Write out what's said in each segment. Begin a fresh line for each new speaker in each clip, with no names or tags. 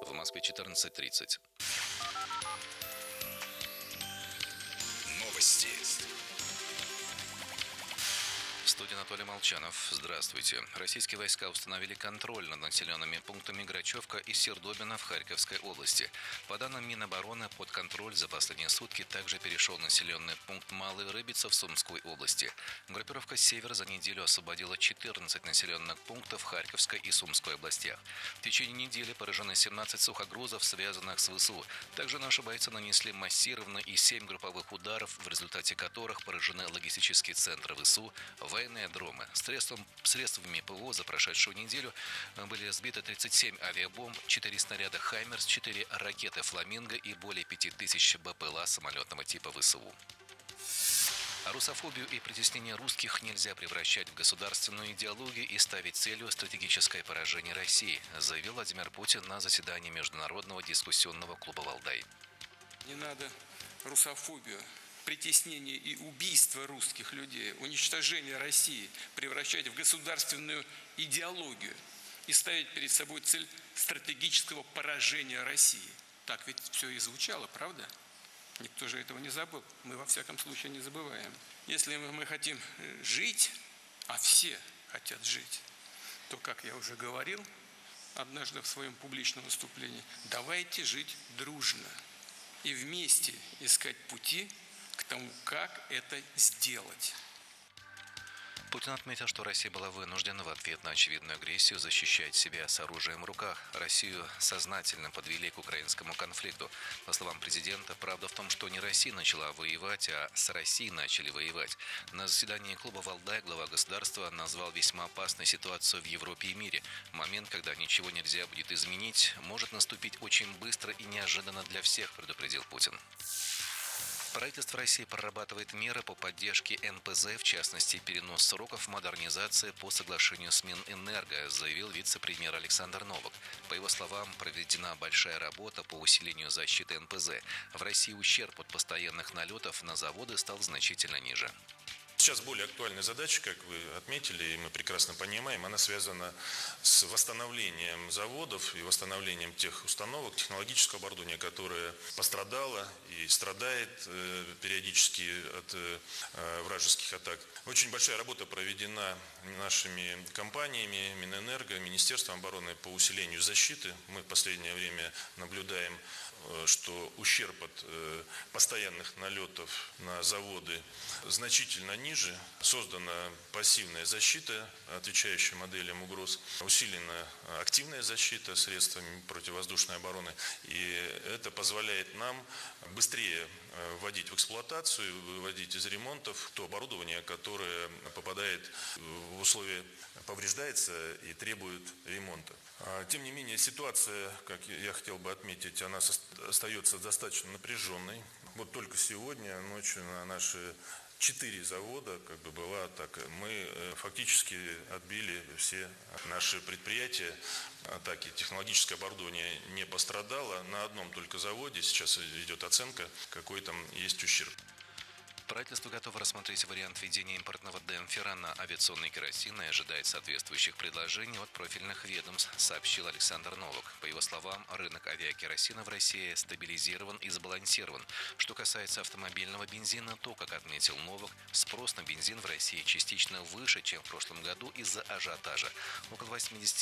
В Москве 14:30.
Новости.
В студии Анатолий Молчанов. Здравствуйте. Российские войска установили контроль над населенными пунктами Грачевка и Сердобино в Харьковской области. По данным Минобороны, под контроль за последние сутки также перешел населенный пункт Малый Рыбица в Сумской области. Группировка «Север» за неделю освободила 14 населенных пунктов в Харьковской и Сумской областях. В течение недели поражены 17 сухогрузов, связанных с ВСУ. Также наши бойцы нанесли массированно и 7 групповых ударов, в результате которых поражены логистические центры ВСУ, военные дромы. Средствами ПВО за прошедшую неделю были сбиты 37 авиабомб, 4 снаряда «Хаймерс», 4 ракеты «Фламинго» и более 5000 БПЛА самолетного типа ВСУ. Русофобию и притеснение русских нельзя превращать в государственную идеологию и ставить целью стратегическое поражение России, заявил Владимир Путин на заседании Международного дискуссионного клуба «Валдай».
Не надо русофобию, притеснение и убийство русских людей, уничтожение России превращать в государственную идеологию и ставить перед собой цель стратегического поражения России. Так ведь все и звучало, правда? Никто же этого не забыл. Мы во всяком случае не забываем. Если мы хотим жить, а все хотят жить, то, как я уже говорил однажды в своем публичном выступлении, давайте жить дружно и вместе искать пути к тому, как это сделать.
Путин отметил, что Россия была вынуждена в ответ на очевидную агрессию защищать себя с оружием в руках. Россию сознательно подвели к украинскому конфликту. По словам президента, правда в том, что не Россия начала воевать, а с Россией начали воевать. На заседании клуба «Валдай» глава государства назвал весьма опасной ситуацию в Европе и мире. Момент, когда ничего нельзя будет изменить, может наступить очень быстро и неожиданно для всех, предупредил Путин. Правительство России прорабатывает меры по поддержке НПЗ, в частности, перенос сроков модернизации по соглашению с Минэнерго, заявил вице-премьер Александр Новак. По его словам, проведена большая работа по усилению защиты НПЗ. В России ущерб от постоянных налетов на заводы стал значительно ниже.
Сейчас более актуальная задача, как вы отметили, и мы прекрасно понимаем, она связана с восстановлением заводов и восстановлением тех установок, технологического оборудования, которое пострадало и страдает периодически от вражеских атак. Очень большая работа проведена нашими компаниями, Минэнерго, Министерством обороны по усилению защиты. Мы в последнее время наблюдаем, что ущерб от постоянных налетов на заводы значительно ниже. Создана пассивная защита, отвечающая моделям угроз. Усилена активная защита средствами противовоздушной обороны. И это позволяет нам быстрее вводить в эксплуатацию, выводить из ремонтов то оборудование, которое попадает в условия, повреждается и требует ремонта. Тем не менее, ситуация, как я хотел бы отметить, она остается достаточно напряженной. Вот только сегодня ночью на наши 4 завода была атака. Мы фактически отбили все наши предприятия атаки. Технологическое оборудование не пострадало. На одном только заводе сейчас идет оценка, какой там есть ущерб.
Правительство готово рассмотреть вариант введения импортного демпфера на авиационный керосин и ожидает соответствующих предложений от профильных ведомств, сообщил Александр Новак. По его словам, рынок авиакеросина в России стабилизирован и сбалансирован. Что касается автомобильного бензина, то, как отметил Новак, спрос на бензин в России частично выше, чем в прошлом году из-за ажиотажа. Около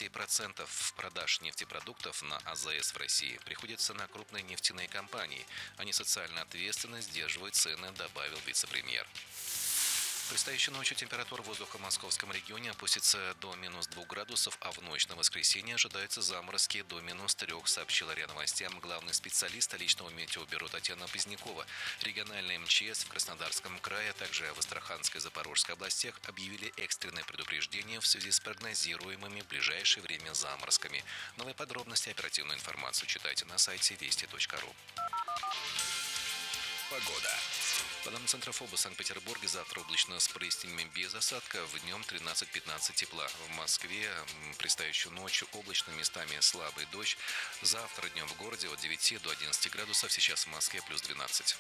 80% продаж нефтепродуктов на АЗС в России приходится на крупные нефтяные компании. Они социально ответственно сдерживают цены, добавил вице-премьер. Предстоящей ночью температура воздуха в московском регионе опустится до -2 градусов, а в ночь на воскресенье ожидаются заморозки до -3, сообщила РИА Новостям главный специалист столичного метеобюро Татьяна Позднякова. Региональные МЧС в Краснодарском крае, а также в Астраханской и Запорожской областях объявили экстренное предупреждение в связи с прогнозируемыми в ближайшее время заморозками. Новые подробности и оперативную информацию читайте на сайте вести.ру.
Погода.
По данным Центрофоба, в Санкт-Петербурге завтра облачно с прояснениями без осадков, днем 13-15 тепла. В Москве предстоящую ночью облачно, местами слабый дождь. Завтра днем в городе от 9 до 11 градусов, сейчас в Москве плюс 12.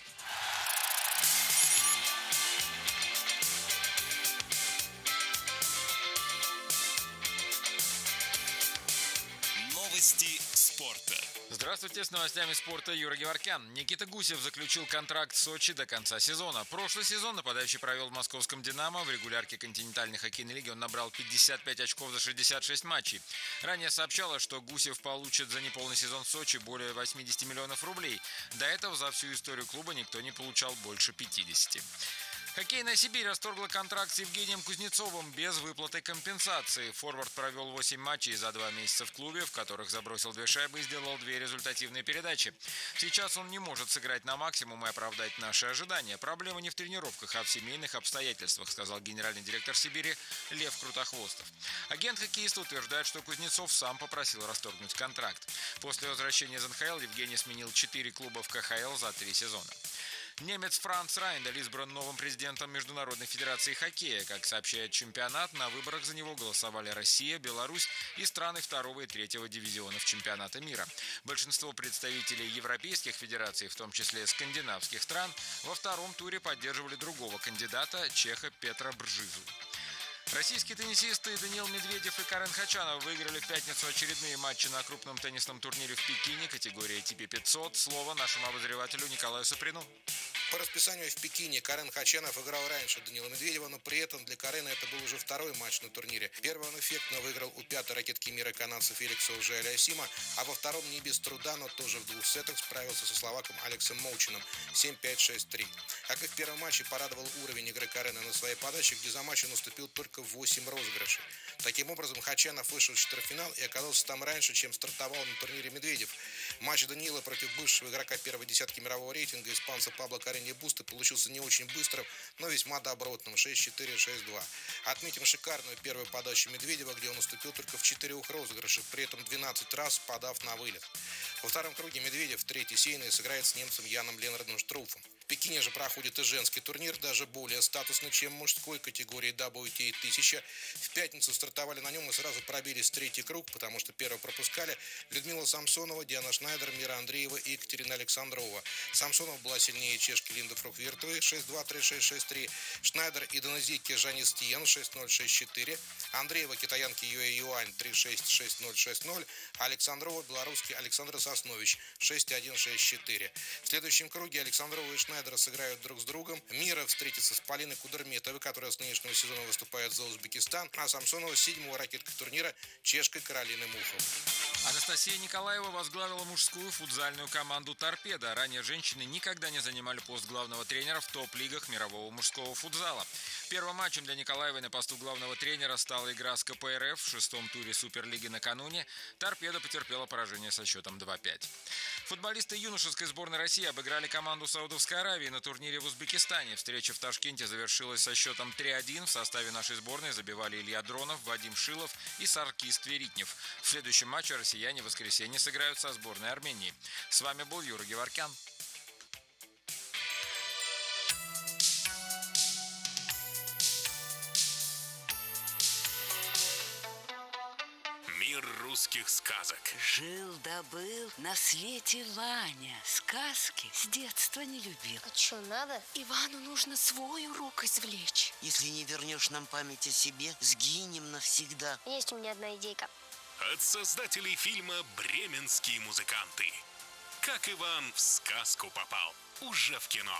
Новости спорта.
Здравствуйте, с новостями спорта Юра Геворкян. Никита Гусев заключил контракт в Сочи до конца сезона. Прошлый сезон нападающий провел в московском «Динамо». В регулярке континентальной хоккейной лиги он набрал 55 очков за 66 матчей. Ранее сообщалось, что Гусев получит за неполный сезон в Сочи более 80 миллионов рублей. До этого за всю историю клуба никто не получал больше 50. Хоккейная Сибирь расторгла контракт с Евгением Кузнецовым без выплаты компенсации. Форвард провел 8 матчей за 2 месяца в клубе, в которых забросил 2 шайбы и сделал 2 результативные передачи. Сейчас он не может сыграть на максимум и оправдать наши ожидания. Проблема не в тренировках, а в семейных обстоятельствах, сказал генеральный директор Сибири Лев Крутохвостов. Агент хоккеиста утверждает, что Кузнецов сам попросил расторгнуть контракт. После возвращения из НХЛ Евгений сменил 4 клуба в КХЛ за 3 сезона. Немец Франц Райндель избран новым президентом Международной федерации хоккея. Как сообщает чемпионат, на выборах за него голосовали Россия, Беларусь и страны 2 и 3 дивизионов чемпионата мира. Большинство представителей европейских федераций, в том числе скандинавских стран, во втором туре поддерживали другого кандидата, чеха Петра Бржизу. Российские теннисисты Даниил Медведев и Карен Хачанов выиграли в пятницу очередные матчи на крупном теннисном турнире в Пекине категории ATP 500. Слово нашему обозревателю Николаю Суприну.
По расписанию в Пекине Карен Хачанов играл раньше Даниила Медведева, но при этом для Карена это был уже второй матч на турнире. Первый он эффектно выиграл у 5-й ракетки мира канадца Феликса Ужи-Алиасима, а во втором не без труда, но тоже в 2 сетах справился со словаком Алексом Моучином 7-5-6-3. Как и в первом матче, порадовал уровень игры Карена на своей подаче, где за матч он уступил только 8 розыгрышей. Таким образом, Хачанов вышел в четвертьфинал и оказался там раньше, чем стартовал на турнире Медведев. Матч Даниила против бывшего игрока первой десятки мирового рейтинга, испанца Пабло Кареньо Бусты, получился не очень быстрым, но весьма добротным 6-4, 6-2. Отметим шикарную первую подачу Медведева, где он уступил только в 4 розыгрышах, при этом 12 раз подав на вылет. Во втором круге Медведев, третий сейный, сыграет с немцем Яном Ленардом Штруфом. В Пекине же проходит и женский турнир, даже более статусный, чем мужской, категории WTA 1000. В пятницу стартовали на нем и сразу пробились в третий круг, потому что первого пропускали Людмила Самсонова, Диана Шнайдер, Мира Андреева и Екатерина Александрова. Самсонова была сильнее чешки Линды Фруквертовой 6-2, 3-6, 6-3. Шнайдер индонезийки Жанни Стиен 6-0, 6-4. Андреева китаянки Юэ Юань 3-6, 6-0, 6-0. Александрова белорусский Александр Соснович 6-1, 6-4. В следующем круге Александрова и Шнайдер сыграют друг с другом. Мира встретится с Полиной Кудерметовой, которая с нынешнего сезона выступает за Узбекистан, а Самсонова 7-го ракетка турнира чешкой Каролины Муховой.
Анастасия Николаева возглавила мужскую футзальную команду «Торпедо». Ранее женщины никогда не занимали пост главного тренера в топ-лигах мирового мужского футзала. Первым матчем для Николаевой на посту главного тренера стала игра с КПРФ в 6-м туре Суперлиги накануне. «Торпедо» потерпела поражение со счетом 2-5. Футболисты юношеской сборной России обыграли команду Саудовской Аравии на турнире в Узбекистане. Встреча в Ташкенте завершилась со счетом 3-1. В составе нашей сборной забивали Илья Дронов, Вадим Шилов и Саркис Тверитнев. В следующем матче россияне в воскресенье сыграют со сборной Армении. С вами был Юра Геворкян.
Мир русских сказок.
Жил-да-был на свете Ваня. Сказки с детства не любил.
А что, надо?
Ивану нужно свой урок извлечь.
Если не вернешь нам память о себе, сгинем навсегда.
Есть у меня одна идейка.
От создателей фильма «Бременские музыканты». Как Иван в сказку попал, уже в кино.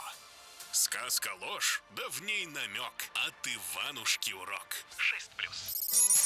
Сказка ложь, да в ней намек. От Иванушки урок. 6+.